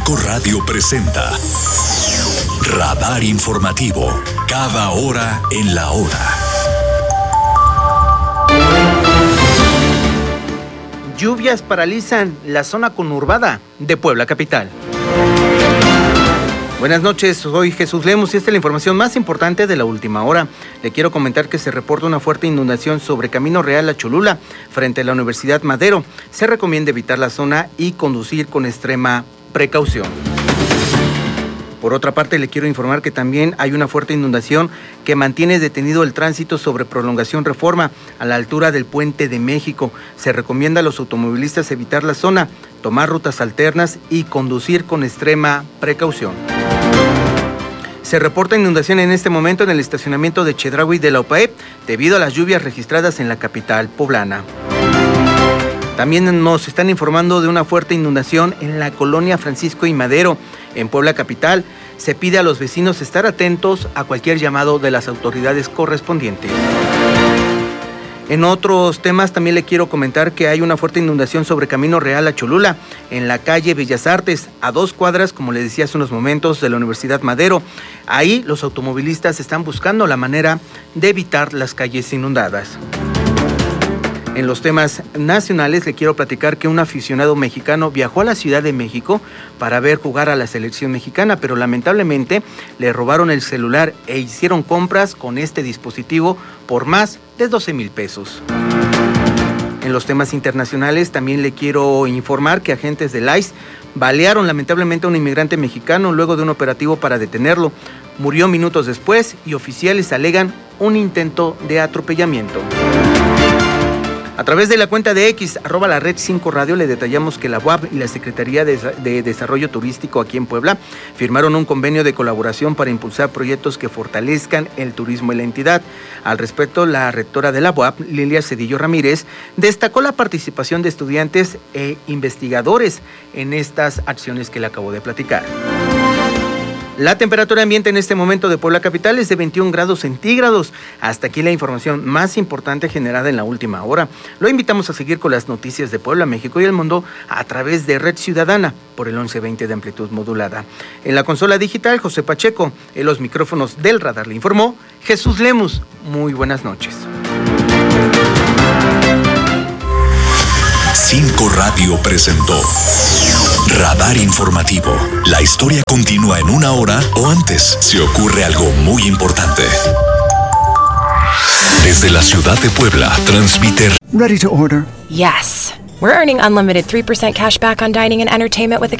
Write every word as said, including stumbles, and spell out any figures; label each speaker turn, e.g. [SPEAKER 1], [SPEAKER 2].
[SPEAKER 1] Cinco Radio presenta Radar Informativo, cada hora en la hora.
[SPEAKER 2] Lluvias paralizan la zona conurbada de Puebla capital. Buenas noches, soy Jesús Lemos y esta es la información más importante de la última hora. Le quiero comentar que se reporta una fuerte inundación sobre Camino Real a Cholula, frente a la Universidad Madero. Se recomienda evitar la zona y conducir con extrema precaución. Por otra parte, le quiero informar que también hay una fuerte inundación que mantiene detenido el tránsito sobre Prolongación Reforma a la altura del Puente de México. Se recomienda a los automovilistas evitar la zona, tomar rutas alternas y conducir con extrema precaución. Se reporta inundación en este momento en el estacionamiento de Chedraui de la O P A E debido a las lluvias registradas en la capital poblana. También nos están informando de una fuerte inundación en la colonia Francisco y Madero, en Puebla capital. Se pide a los vecinos estar atentos a cualquier llamado de las autoridades correspondientes. En otros temas también le quiero comentar que hay una fuerte inundación sobre Camino Real a Cholula, en la calle Bellas Artes, a dos cuadras, como les decía hace unos momentos, de la Universidad Madero. Ahí los automovilistas están buscando la manera de evitar las calles inundadas. En los temas nacionales le quiero platicar que un aficionado mexicano viajó a la Ciudad de México para ver jugar a la selección mexicana, pero lamentablemente le robaron el celular e hicieron compras con este dispositivo por más de doce mil pesos. En los temas internacionales también le quiero informar que agentes del I C E balearon lamentablemente a un inmigrante mexicano luego de un operativo para detenerlo. Murió minutos después y oficiales alegan un intento de atropellamiento. A través de la cuenta de X, arroba la red cinco Radio, le detallamos que la U A P y la Secretaría de, de Desarrollo Turístico aquí en Puebla firmaron un convenio de colaboración para impulsar proyectos que fortalezcan el turismo en la entidad. Al respecto, la rectora de la U A P, Lilia Cedillo Ramírez, destacó la participación de estudiantes e investigadores en estas acciones que le acabo de platicar. La temperatura ambiente en este momento de Puebla capital es de veintiún grados centígrados. Hasta aquí la información más importante generada en la última hora. Lo invitamos a seguir con las noticias de Puebla, México y el mundo a través de Red Ciudadana por el once veinte de amplitud modulada. En la consola digital, José Pacheco. En los micrófonos del radar le informó Jesús Lemus. Muy buenas noches.
[SPEAKER 1] Cinco Radio presentó Radar Informativo. La historia continúa en una hora o antes si ocurre algo muy importante. Desde la ciudad de Puebla, transmite.
[SPEAKER 3] Ready to order?
[SPEAKER 4] Yes. We're earning unlimited three percent cash back on dining and entertainment with a